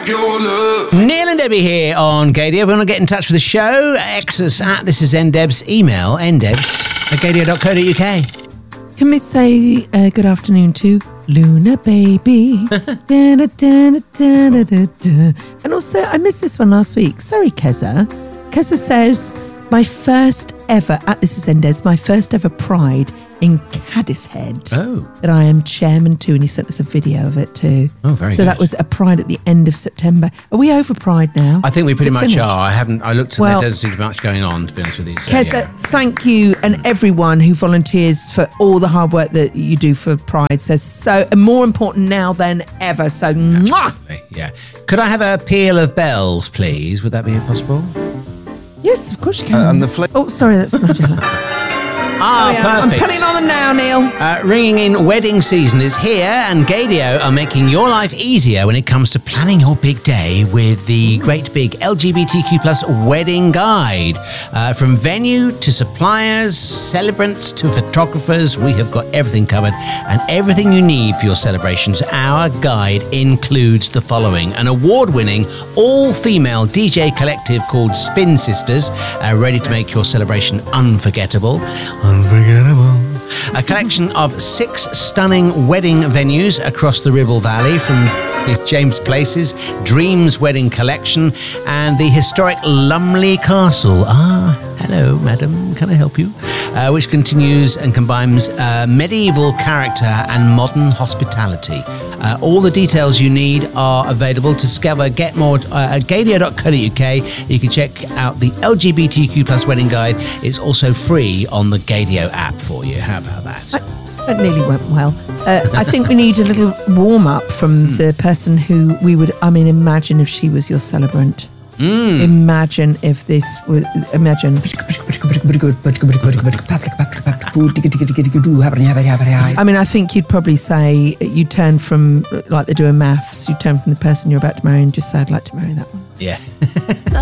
your love. Neil and Debbie here on Gadio. If you want to get in touch with the show, X us at This Is NDebs. Email ndebs@gadio.co.uk. Can we say good afternoon to Luna Baby? And also, I missed this one last week. Sorry, Keza. Keza says, my first ever, at This Is NDebs, my first ever Pride in Caddishead. Oh. That I am chairman to, and he sent us a video of it too. Oh, very So good. that was a Pride at the end of September. Are we over Pride now? I think we pretty Is it much finished? are. I looked and Well- there doesn't seem to be much going on, to be honest with you. So, Keza, yeah. thank you and everyone who volunteers for all the hard work that you do for Pride. Says so more important now than ever. So, mwah! Yeah. Could I have a peal of bells, please? Would that be possible? Yes, of course you can. And the flip. Oh, sorry, that's Nigella. Ah, I'm perfect. putting on them now, Neil. Ringing in wedding season is here, and Gadio are making your life easier when it comes to planning your big day with the great big LGBTQ plus wedding guide. From venue to suppliers, celebrants to photographers, we have got everything covered, and everything you need for your celebrations. Our guide includes the following: an award-winning all-female DJ collective called Spin Sisters, ready to make your celebration unforgettable. A collection of 6 stunning wedding venues across the Ribble Valley, from James Place's Dreams Wedding Collection and the historic Lumley Castle. Hello, madam, can I help you? Which continues and combines medieval character and modern hospitality. All the details you need are available to discover. Get more at gadio.co.uk. You can check out the LGBTQ plus wedding guide. It's also free on the Gadio app for you. How about that? That nearly went well. I think we need a little warm-up from the person who we would, imagine if she was your celebrant. Imagine if this was, imagine. I think you'd probably say, you turn from, like they do in maths, you turn from the person you're about to marry and just say, I'd like to marry that one. Yeah.